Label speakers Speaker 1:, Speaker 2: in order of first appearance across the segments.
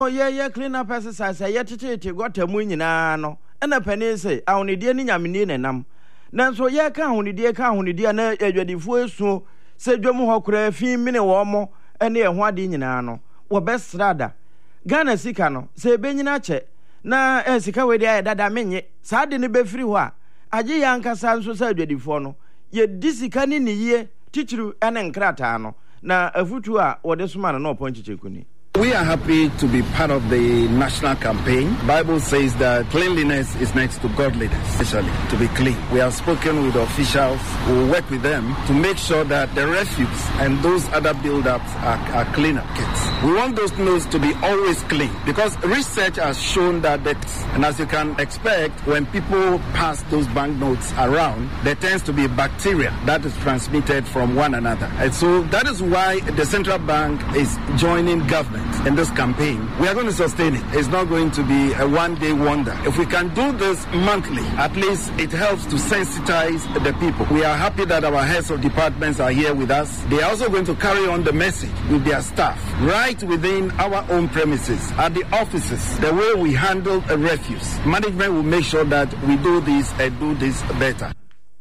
Speaker 1: Ye clean up exercise ye tete got a moon no and a penny say I only dear Yamini nam. Nanso ye ka huni dear na edwadi fo so se dwom hokra fi mini wo mo ene ehwa de nyina no wo best rada Ghana sika no se benyina che na sika we de dada menye sa de ne befiri ho a age yankasa nso sa edwadi fo no ye disika ni ne ye titiru ene nkrata no na afutu a wo de soma no oponchichekuni.
Speaker 2: We are happy to be part of the national campaign. Bible says that cleanliness is next to godliness, especially to be clean. We have spoken with officials who will work with them to make sure that the refuse and those other build-ups are cleaner kits. We want those notes to be always clean because research has shown that and as you can expect, when people pass those banknotes around, there tends to be bacteria that is transmitted from one another. And so that is why the central bank is joining government in this campaign. We are going to sustain it. It's not going to be a one-day wonder. If we can do this monthly, at least it helps to sensitize the people. We are happy that our heads of departments are here with us. They are also going to carry on the message with their staff right within our own premises, at the offices, the way we handle a refuse. Management will make sure that we do this and do this better.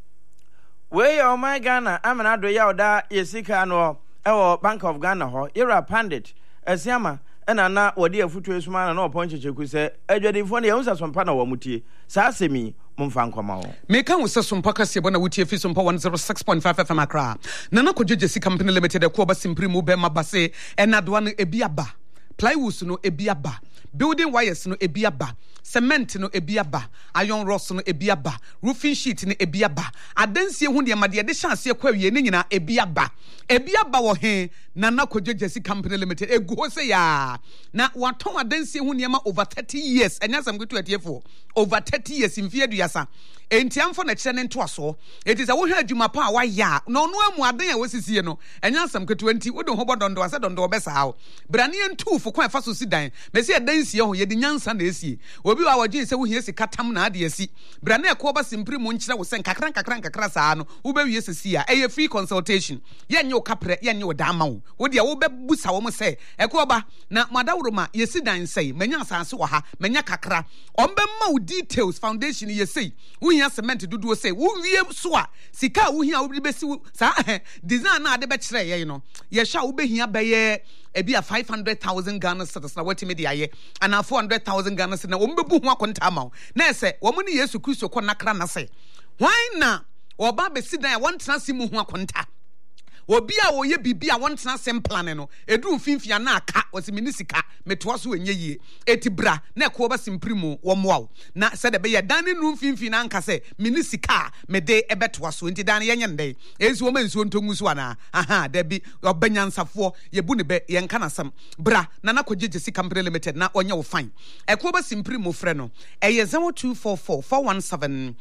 Speaker 1: We oh my Ghana, I'm an ado yauda yesika no Bank of Ghana ho, Ira Pandit. Esiama ena na wodi afutu esuma na oponchecheku se adwadifo na yewusa sompa na wamutie saa asemi mumfa nkoma wo
Speaker 3: meka wo se sompa kase bo na wutie fi sompa 106.5 FM Accra na na Kwadwo Jesse Company Limited ko ba simpri mu be mabase ena doa no ebiaba plywood no ebiaba building wires no ebiaba cement no ebiaba iron rods no ebiaba roofing sheet no ebiaba adansie hu de made de chance kwawie ne nyina ebiaba wo he na Kwadwo Jesse Company Limited egu se ya na waton adansie hu niema over 30 years enya sam gbetu atiefo over 30 years mfie aduasa entiamfo na kire ne ntoaso it is a wo hwa adwuma pa wa ya na ono amu adan a wosisie no enya sam gbetu 20 wo de ho bodondo ase dondo obesa hawo brane entufo kwa fa so si dan mesi adansie ho ye de nyansa na esie obi wa wagye se wo hie se katam na ade asi brane e ko ba simpri mu nkyira wo se nkakran saa no wo be wie se si a eye free consultation ye nye o kapre ye nye o dama wo wo de wo be busa wo mo se e ko ba na madawroma ye si dan sei manya asanse wo ha manya kakra ombe ma wo details foundation ye sei wo hia cement duduo sei wo wie so a sika wo hia wo be si saa design na ade be kire ye no ye hwa wo be hia be ye ebi a 500,000 Ghana cedis na wati me de aye ana 400,000 Ghana cedis na wo mbebu ho akonta ma na ese wo mo ne Yesu Kristo ko nakra na se why na oba be sidan a won transi mu ho akonta obi a wo ye bibia won transi plan no edu mfimfia na aka wose minisika metoa so enye yie etibra na ko ba simpri mu wo moa na se de be ye dan ne nu mfimfi na nka se minisika me de ebetoa so enti dan ye nyende ezi wo mansuo ntongu so ana aha da bi obanyansafo ye bu ne be ye nka nasam bra na Kwadwo Jesse Company Limited na onye wo fine ko ba simpri mu frɛ no eye 0244 417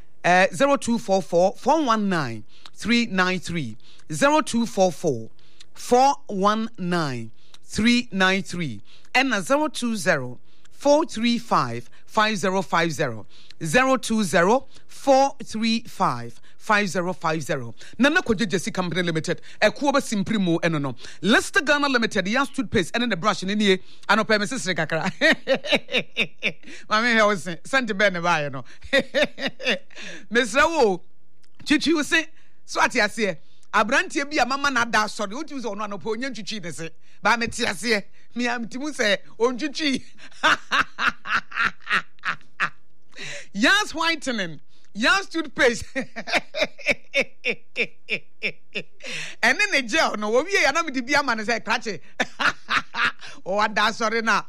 Speaker 3: 0244 419 393 0244 419 393 and 020 435 5050 020 435 5050 Nana Kwadwo Jesse Company Limited ekuoba simprimo eno no Lester Ghana Limited ya toothpaste and the brush ni nie anopa Mrs. kakra mama he was sent be ne ba no Mr. wo chichi wo se so ati ase abrantie bi mama na da sori o ti so no anopa onye chichi ne se ba me ti ase mi am ti mu se onchichi Yas whitening Yas toothpaste and then the gel no we ya na me di bia man say krache o ada sorry na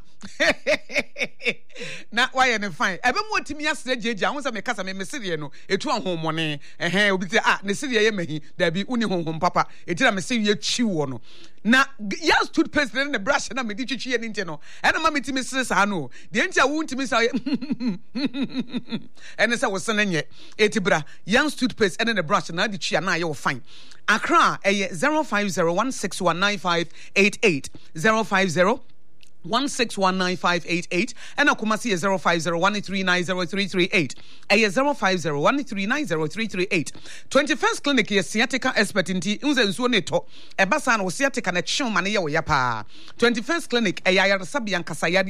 Speaker 3: na why ne fine ebe mo timi asre jeje ahun say me kasa me mesire no etu ahonmone obi say ne sire ye mahi da bi uni honhom papa etira me sire chi wo no na Yas toothpaste ne brush na me di twitwi ye nti no ena ma me timi sire sa no de nti a wo ntimi sa ene say wo sene nye etibra Yas toothpaste ene ne brush na di twi na ye wo fine Accra 05016195888 050 1619588 and Akumasi 05013903338 05013903338 21st clinic is sciatica expert in unze nsuo neto ebasa na sciatica na chon mane ye wo yapa 21st clinic eyayar sabian kasaya